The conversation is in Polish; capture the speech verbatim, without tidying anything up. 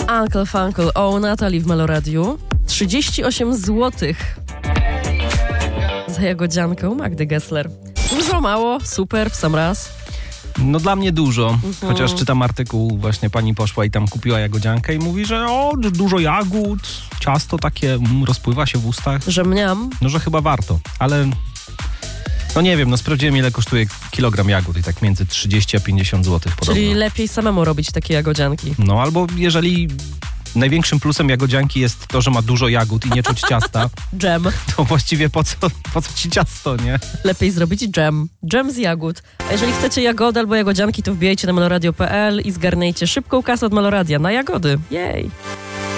Uncle Funkle o Natalii w Meloradiu. trzydzieści osiem złotych za jagodziankę u Magdy Gessler. Dużo, mało, super, w sam raz. No dla mnie dużo, Mhm. chociaż czytam artykuł, właśnie pani poszła i tam kupiła jagodziankę i mówi, że o, dużo jagód, ciasto takie mm, rozpływa się w ustach. Że mniam. No, że chyba warto, ale no nie wiem, no sprawdziłem, ile kosztuje kilogram jagód i tak między trzydzieści a pięćdziesiąt złotych podobno. Czyli lepiej samemu robić takie jagodzianki. No albo jeżeli największym plusem jagodzianki jest to, że ma dużo jagód i nie czuć ciasta, Dżem. to właściwie po co, po co ci ciasto, nie? Lepiej zrobić dżem. Dżem z jagód. A jeżeli chcecie jagody albo jagodzianki, to wbijajcie na meloradio kropka p l i zgarnijcie szybką kasę od Meloradia na jagody. Jej!